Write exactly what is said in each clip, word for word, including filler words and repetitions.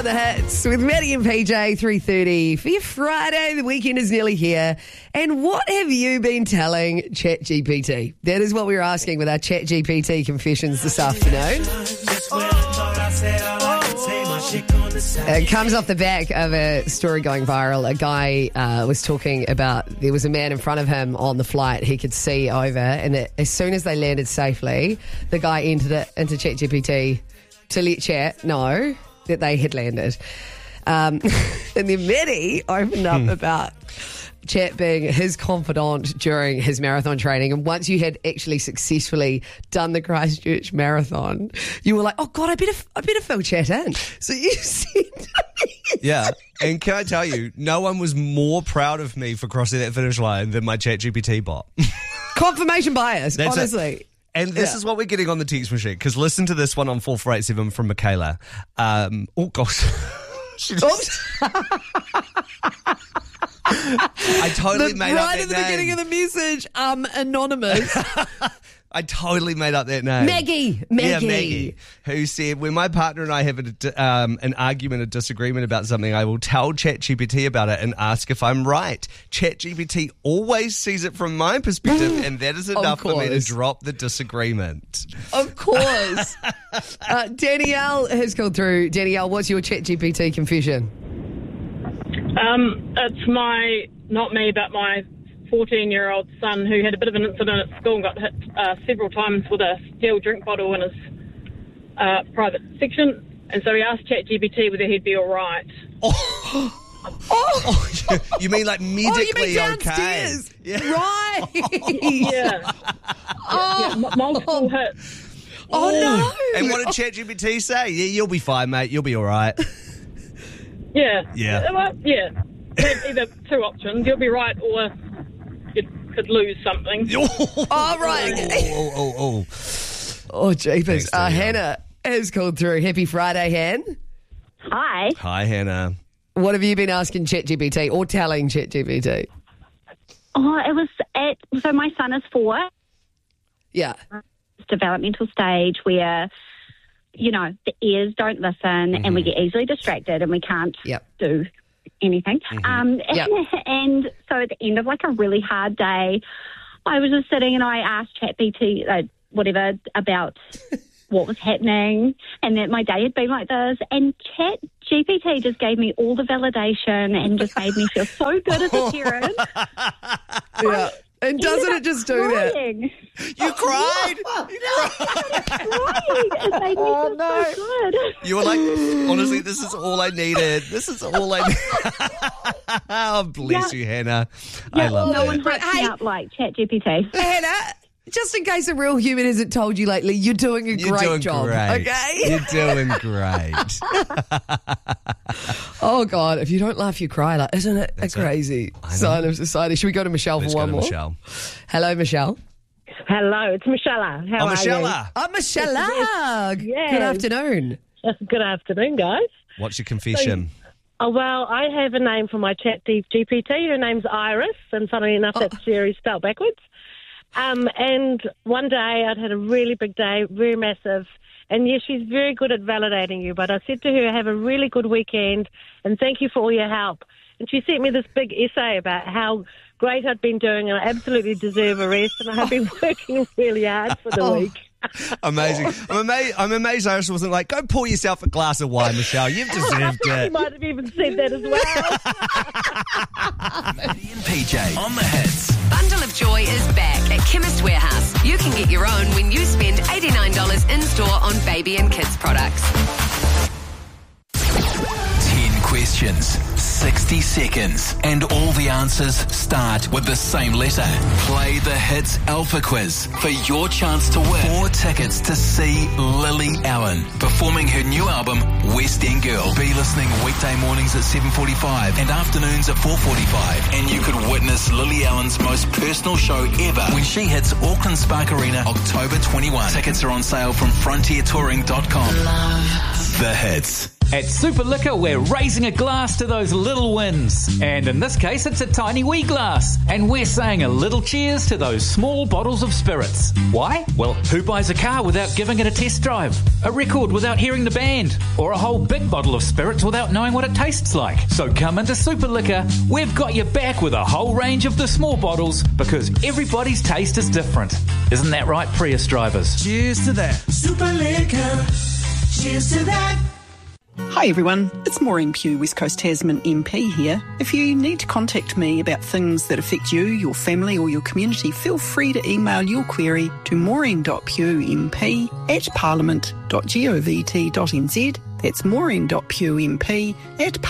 The Hits with Maddie and P J, three thirty for your Friday. The weekend is nearly here. And what have you been telling ChatGPT? That is what we were asking with our ChatGPT confessions this afternoon. It comes off the back of a story going viral. A guy uh, was talking about there was a man in front of him on the flight he could see over, and that as soon as they landed safely, the guy entered it into ChatGPT to let chat know that they had landed. Um, and then Maddie opened up about Chat being his confidant during his marathon training. And once you had actually successfully done the Christchurch Marathon, you were like, oh, God, I better, I better fill Chat in. So you said to me. Yeah. And can I tell you, no one was more proud of me for crossing that finish line than my ChatGPT bot. Confirmation bias, That's honestly. It. And this yeah. is what we're getting on the text machine, because listen to this one on four four eight seven from Michaela. Um, oh, gosh. she just... I totally the, made right up that at the name. beginning of the message, um, anonymous. I totally made up that name. Maggie. Maggie. Yeah, Maggie. Who said, when my partner and I have a, um, an argument, a disagreement about something, I will tell ChatGPT about it and ask if I'm right. ChatGPT always sees it from my perspective, and that is enough for me to drop the disagreement. Of course. uh, Danielle has called through. Danielle, what's your ChatGPT confession? Um, it's my, not me, but my fourteen-year-old son who had a bit of an incident at school and got hit uh, several times with a steel drink bottle in his uh, private section. And so he asked ChatGPT whether he'd be all right. Oh. Oh. Oh, you mean like medically oh, you mean downstairs? Okay? Yeah. Right. yeah. Oh. yeah. M- multiple hits. Oh, no. And what did ChatGPT say? Yeah, you'll be fine, mate. You'll be all right. Yeah. Yeah. Well, yeah. There's either two options. You'll be right, or you could lose something. Oh, right. Oh, oh, oh, oh. Oh, jeepers. Thanks, Uh, Hannah has called through. Happy Friday, Han. Hi. Hi, Hannah. What have you been asking ChatGPT or telling ChatGPT? Oh, it was at, so my son is four. Yeah. Developmental stage where, you know, the ears don't listen mm-hmm. and we get easily distracted and we can't yep. do anything. Mm-hmm. Um, yep. And so at the end of like a really hard day, I was just sitting and I asked ChatGPT, uh, whatever, about what was happening and that my day had been like this. And ChatGPT just gave me all the validation and just made me feel so good as a parent. Yeah. And doesn't it just do crying. that? You cried? You cried. It made me oh, feel no. so good. You were like, honestly, this is all I needed. This is all I needed. Oh, bless yeah. you, Hannah. Yeah, I love no that. No one hypes me up like ChatGPT. Hannah, just in case a real human hasn't told you lately, you're doing a you're great doing job. Great. Okay? You're doing great. Oh, God, if you don't laugh, you cry. Like, isn't it That's a crazy it. sign of society? Should we go to Michelle Let's for one go to more? Michelle. Hello, Michelle. Hello, it's Michelle. How oh, are Michelle. you? Oh, Michelle. Yes. Good afternoon. Good afternoon, guys. What's your confession? So, oh, well, I have a name for my chat G P T. Her name's Iris, and funnily enough, oh. that's Jerry spelled backwards. Um, and one day I'd had a really big day, very massive, and yes, she's very good at validating you, but I said to her, have a really good weekend, and thank you for all your help. And she sent me this big essay about how great I'd been doing, and I absolutely deserve a rest, and I've been working really hard for the oh. week. Amazing. I'm amazed, I'm amazed Iris wasn't like, go pour yourself a glass of wine, Michelle. You've deserved She it. might have even said that as well. Maddie and P J on the Hits. Bundle of Joy is back at Chemist Warehouse. You can get your own when you spend eighty-nine dollars in-store on baby and kids products. ten questions, sixty seconds, and all the answers start with the same letter. Play the Hits Alpha Quiz for your chance to win four tickets to see Lily Allen performing her new album, West End Girl. Be listening weekday mornings at seven forty-five and afternoons at four forty-five, and you could witness Lily Allen's most personal show ever when she hits Auckland Spark Arena October twenty-first. Tickets are on sale from frontier touring dot com. Love. The Hits. At Super Liquor, we're raising a glass to those little wins. And in this case, it's a tiny wee glass. And we're saying a little cheers to those small bottles of spirits. Why? Well, who buys a car without giving it a test drive? A record without hearing the band? Or a whole big bottle of spirits without knowing what it tastes like? So come into Super Liquor. We've got your back with a whole range of the small bottles because everybody's taste is different. Isn't that right, Prius drivers? Cheers to that. Super Liquor. Cheers to that. Hi everyone, it's Maureen Pugh, West Coast Tasman M P here. If you need to contact me about things that affect you, your family or your community, feel free to email your query to maureen.pughmp at parliament.govt.nz. That's maureen.pughmp at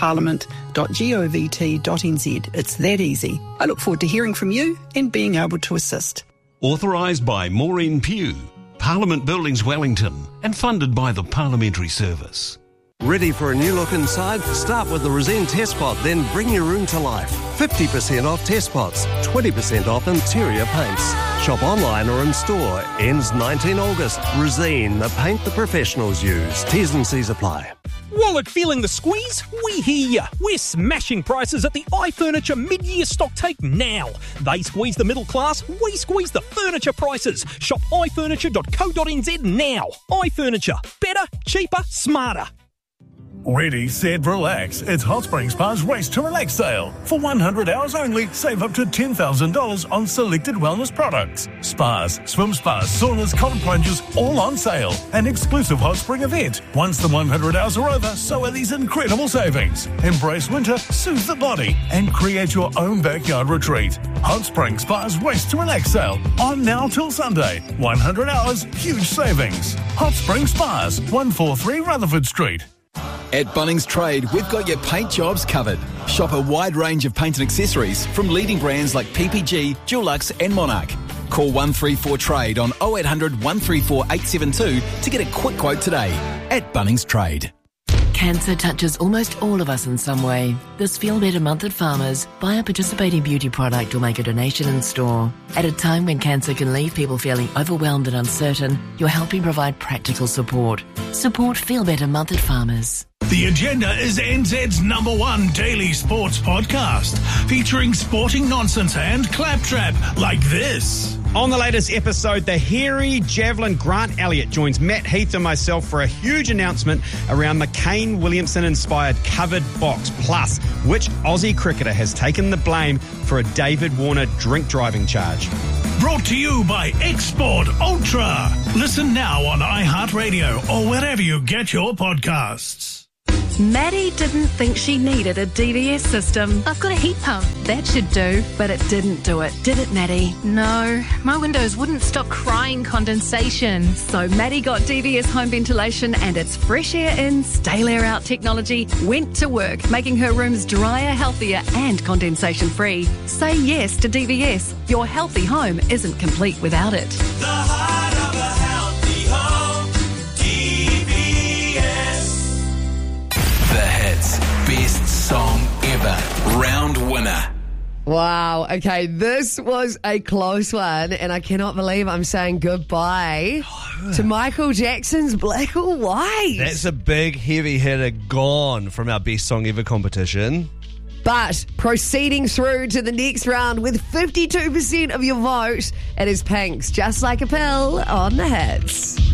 parliament.govt.nz. It's that easy. I look forward to hearing from you and being able to assist. Authorised by Maureen Pugh, Parliament Buildings Wellington, and funded by the Parliamentary Service. Ready for a new look inside? Start with the Resene Test Pot, then bring your room to life. fifty percent off test pots, twenty percent off interior paints. Shop online or in store. Ends nineteenth of August. Resene, the paint the professionals use. T's and C's apply. Wallet feeling the squeeze? We hear ya. We're smashing prices at the iFurniture mid-year stock take now. They squeeze the middle class, we squeeze the furniture prices. Shop i furniture dot co dot n z now. iFurniture. Better, cheaper, smarter. Ready, set, relax. It's Hot Springs Spa's Race to Relax sale. For one hundred hours only, save up to ten thousand dollars on selected wellness products. Spas, swim spas, saunas, cold plunges, all on sale. An exclusive Hot Spring event. Once the one hundred hours are over, so are these incredible savings. Embrace winter, soothe the body, and create your own backyard retreat. Hot Springs Spa's Race to Relax sale. On now till Sunday. one hundred hours, huge savings. Hot Springs Spas, one forty-three Rutherford Street. At Bunnings Trade, we've got your paint jobs covered. Shop a wide range of paint and accessories from leading brands like P P G, Dulux and Monarch. Call one three four trade on oh eight hundred, one three four, eight seven two to get a quick quote today. At Bunnings Trade. Cancer touches almost all of us in some way. This Feel Better month at Farmers, buy a participating beauty product or make a donation in store. At a time when cancer can leave people feeling overwhelmed and uncertain, you're helping provide practical support. Support Feel Better month at Farmers. The Agenda is N Z's number one daily sports podcast, featuring sporting nonsense and claptrap like this. On the latest episode, the hairy javelin Grant Elliott joins Matt Heath and myself for a huge announcement around the Kane Williamson-inspired covered box. Plus, which Aussie cricketer has taken the blame for a David Warner drink driving charge? Brought to you by Export Ultra. Listen now on iHeartRadio or wherever you get your podcasts. Maddie didn't think she needed a D V S system. I've got a heat pump. That should do. But it didn't do it, did it, Maddie? No, my windows wouldn't stop crying condensation. So Maddie got D V S home ventilation and its fresh air in, stale air out technology went to work, making her rooms drier, healthier and condensation free. Say yes to D V S. Your healthy home isn't complete without it. The heart of a healthy home. D V S. The Hits Best Song Ever Round Winner. Wow. Okay, this was a close one, and I cannot believe I'm saying goodbye to Michael Jackson's Black or White. That's a big, heavy hitter gone from our Best Song Ever competition. But proceeding through to the next round with fifty-two percent of your vote, it is Pink's Just Like a Pill on the Hits.